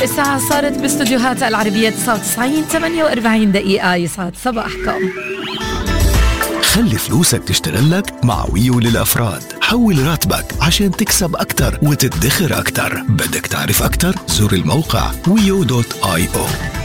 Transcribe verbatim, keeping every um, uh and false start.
الساعة صارت باستوديوهات العربية تسعة وتسعين ثمانية وأربعين دقيقة. يسعد صباحكم. خلي فلوسك تشتغل لك مع ويو للأفراد. حول راتبك عشان تكسب أكتر وتدخر أكتر. بدك تعرف أكتر؟ زور الموقع ويو دوت آي أو.